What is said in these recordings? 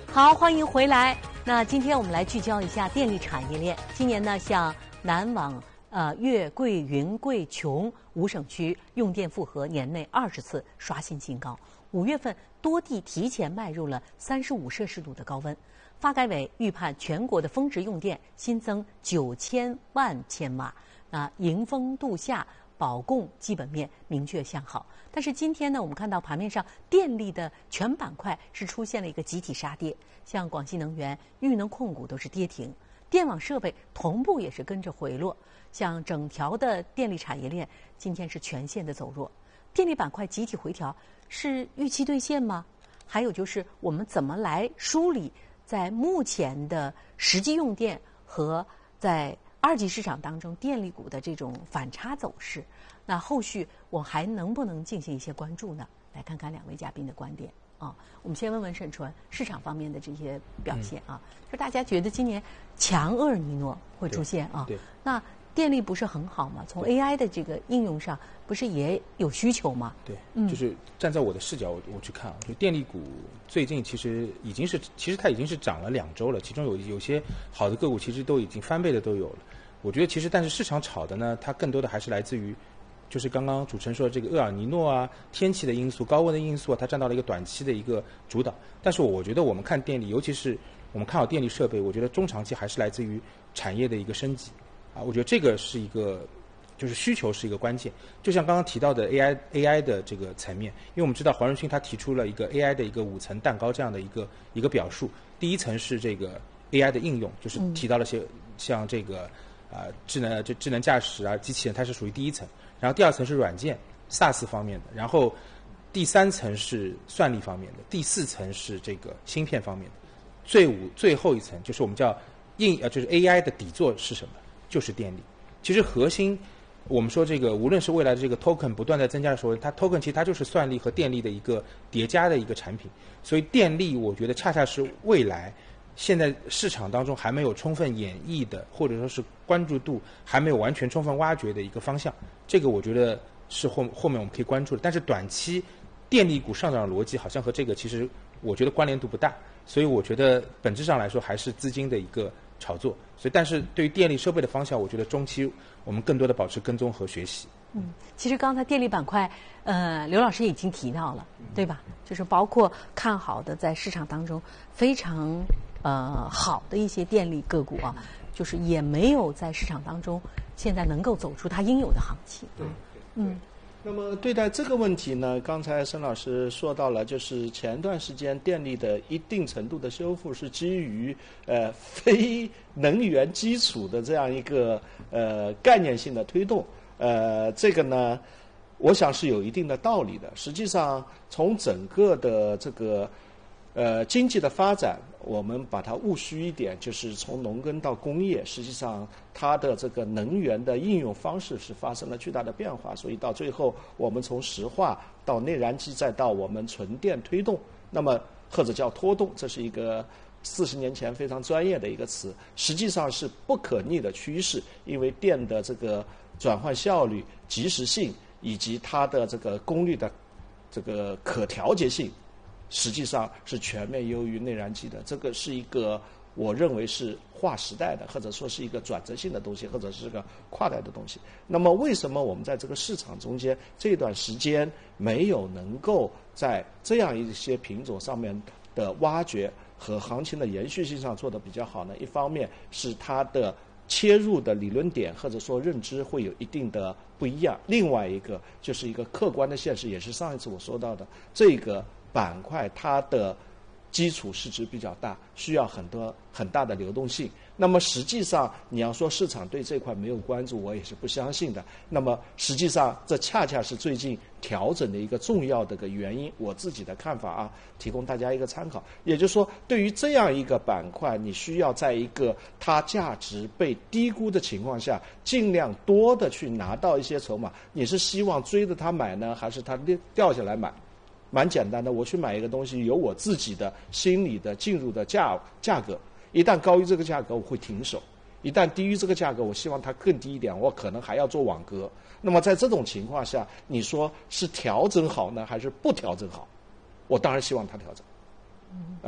好，欢迎回来。那今天我们来聚焦一下电力产业链。今年呢，像南网、粤、桂、云、贵、琼5省区用电负荷年内20次刷新新高。5月份多地提前迈入了35摄氏度的高温。发改委预判全国的峰值用电新增9000万千瓦。那迎峰度夏，保供基本面明确向好。但是今天呢，我们看到盘面上电力的全板块是出现了一个集体杀跌，像广西能源、豫能控股都是跌停，电网设备同步也是跟着回落，像整条的电力产业链今天是全线的走弱。电力板块集体回调是预期兑现吗？还有就是我们怎么来梳理在目前的实际用电和在二级市场当中电力股的这种反差走势？那后续我还能不能进行一些关注呢？来看看两位嘉宾的观点啊。我们先问问沈纯，市场方面的这些表现啊，就大家觉得今年强厄尔尼诺会出现啊？ 对。 那电力不是很好吗？从 AI 的这个应用上，不是也有需求吗？ 对，就是站在我的视角，我去看啊，就电力股最近其实它已经是涨了2周了，其中有些好的个股其实都已经翻倍的都有了。我觉得其实但是市场炒的呢，它更多的还是来自于，就是刚刚主持人说的这个厄尔尼诺啊、天气的因素、高温的因素啊，它占到了一个短期的一个主导。但是我觉得我们看电力，尤其是我们看好电力设备，我觉得中长期还是来自于产业的一个升级啊。我觉得这个是一个，就是需求是一个关键。就像刚刚提到的 AI 的这个层面，因为我们知道黄仁勋他提出了一个 AI 的一个5层蛋糕这样的一个表述。第一层是这个 AI 的应用，就是提到了像这个智能驾驶啊、机器人，它是属于第一层。然后第2层是软件 SaaS 方面的，然后第3层是算力方面的，第4层是这个芯片方面的，最后一层就是我们叫就是 AI 的底座是什么？就是电力。其实核心我们说这个，无论是未来的这个 token 不断在增加的时候，它 token 其实它就是算力和电力的一个叠加的一个产品。所以电力我觉得恰恰是未来现在市场当中还没有充分演绎的，或者说是关注度还没有完全充分挖掘的一个方向。这个我觉得是后面我们可以关注的。但是短期电力股上涨的逻辑好像和这个其实我觉得关联度不大，所以我觉得本质上来说还是资金的一个炒作。所以但是对于电力设备的方向，我觉得中期我们更多的保持跟踪和学习。 其实刚才电力板块，刘老师已经提到了，对吧？就是包括看好的在市场当中非常好的一些电力个股啊，就是也没有在市场当中现在能够走出它应有的行情。 对。那么对待这个问题呢，刚才申老师说到了，就是前段时间电力的一定程度的修复是基于非能源基础的这样一个概念性的推动。这个呢，我想是有一定的道理的。实际上，从整个的这个经济的发展，我们把它务虚一点，就是从农耕到工业，实际上它的这个能源的应用方式是发生了巨大的变化。所以到最后，我们从石化到内燃机，再到我们纯电推动，那么或者叫拖动，这是一个40年前非常专业的一个词，实际上是不可逆的趋势。因为电的这个转换效率、及时性以及它的这个功率的这个可调节性，实际上是全面优于内燃机的。这个是一个我认为是划时代的，或者说是一个转折性的东西，或者是个跨代的东西。那么为什么我们在这个市场中间这段时间没有能够在这样一些品种上面的挖掘和行情的延续性上做得比较好呢？一方面是它的切入的理论点或者说认知会有一定的不一样，另外一个就是一个客观的现实，也是上一次我说到的，这个板块它的基础市值比较大，需要很大的流动性。那么实际上你要说市场对这块没有关注，我也是不相信的。那么实际上这恰恰是最近调整的一个重要的个原因，我自己的看法啊，提供大家一个参考。也就是说，对于这样一个板块，你需要在一个它价值被低估的情况下，尽量多的去拿到一些筹码。你是希望追着它买呢，还是它掉下来买？蛮简单的，我去买一个东西，有我自己的心理的进入的价格，一旦高于这个价格，我会停手；一旦低于这个价格，我希望它更低一点，我可能还要做网格。那么在这种情况下，你说是调整好呢，还是不调整好？我当然希望它调整。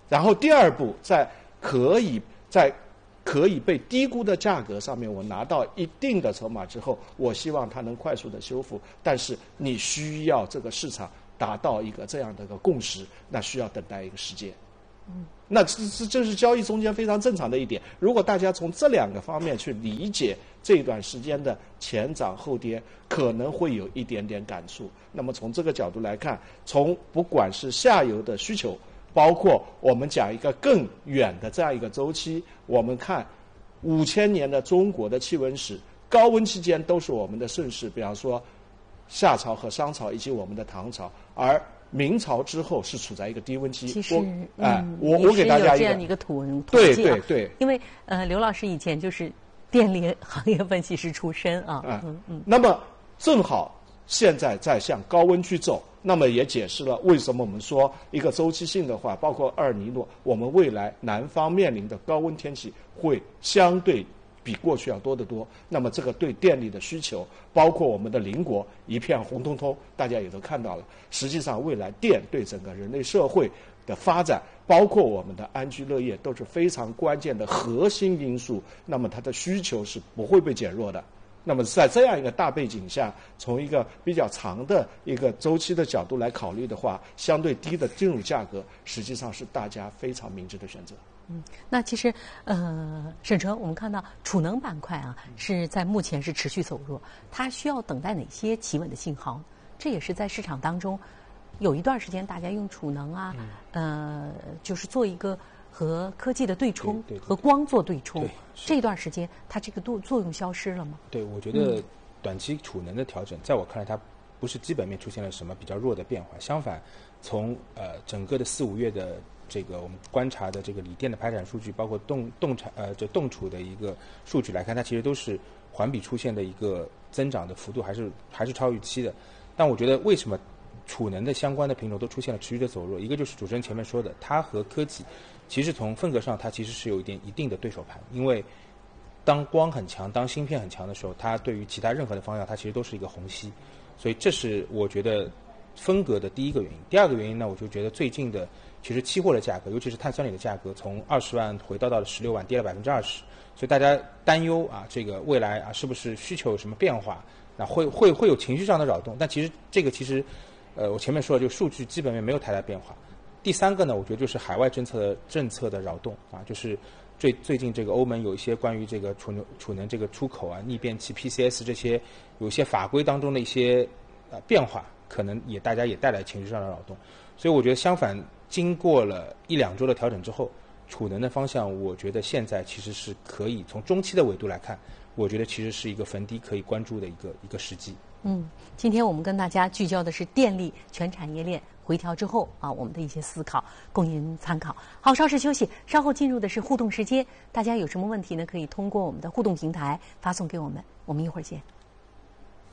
然后第二步在可以被低估的价格上面，我拿到一定的筹码之后，我希望它能快速的修复，但是你需要这个市场达到一个这样的一个共识，那需要等待一个时间。那这是交易中间非常正常的一点。如果大家从这两个方面去理解这段时间的前涨后跌，可能会有一点点感触。那么从这个角度来看，从不管是下游的需求，包括我们讲一个更远的这样一个周期，我们看5000年的中国的气温史，高温期间都是我们的盛世，比方说夏朝和商朝以及我们的唐朝，而明朝之后是处在一个低温期。 其实， 我给大家这样一个统对计啊。 对， 因为刘老师以前就是电力行业分析师出身啊。 那么正好现在在向高温区走，那么也解释了为什么我们说一个周期性的话，包括厄尔尼诺，我们未来南方面临的高温天气会相对比过去要多得多。那么这个对电力的需求，包括我们的邻国一片红彤彤，大家也都看到了。实际上，未来电对整个人类社会的发展，包括我们的安居乐业，都是非常关键的核心因素。那么它的需求是不会被减弱的。那么在这样一个大背景下，从一个比较长的一个周期的角度来考虑的话，相对低的进入价格，实际上是大家非常明智的选择。 那其实沈成，我们看到储能板块啊是在目前是持续走弱，它需要等待哪些企稳的信号？这也是在市场当中有一段时间大家用储能啊，就是做一个和科技的对冲，和光做对冲。这段时间它这个作用消失了吗？ 对，我觉得短期储能的调整，在我看来它不是基本面出现了什么比较弱的变化，相反，从整个的4、5月的这个我们观察的这个锂电的排产数据，包括动储的一个数据来看，它其实都是环比出现的一个增长的幅度还是超预期的。但我觉得为什么储能的相关的品种都出现了持续的走弱，一个就是主持人前面说的，它和科技其实从风格上它其实是有一定的对手盘，因为当光很强，当芯片很强的时候，它对于其他任何的方向它其实都是一个虹吸，所以这是我觉得风格的第一个原因。第二个原因呢，我就觉得最近的其实期货的价格，尤其是碳酸锂的价格，从20万回到了16万，跌了20%，所以大家担忧啊，这个未来啊是不是需求有什么变化？那会有情绪上的扰动，但其实这个我前面说了，就数据基本面没有太大变化。第三个呢，我觉得就是海外政策的扰动啊，就是最近这个欧盟有一些关于这个储能这个出口啊、逆变器 PCS 这些有一些法规当中的一些变化，可能大家也带来情绪上的扰动。所以我觉得相反，经过了1、2周的调整之后，储能的方向，我觉得现在其实是可以从中期的维度来看，我觉得其实是一个逢低可以关注的一个时机。 今天我们跟大家聚焦的是电力全产业链回调之后啊，我们的一些思考，供您参考。好，稍事休息，稍后进入的是互动时间。大家有什么问题呢？可以通过我们的互动平台发送给我们，我们一会儿见。